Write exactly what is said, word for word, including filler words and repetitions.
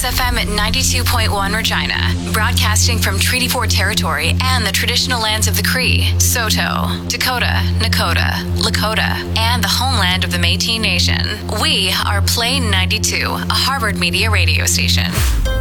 F M at ninety-two point one Regina, broadcasting from Treaty four territory and the traditional lands of the Cree, Saulteaux, Dakota, Nakota, Lakota, and the homeland of the Métis Nation. We are Play ninety-two, a Harvard Media radio station.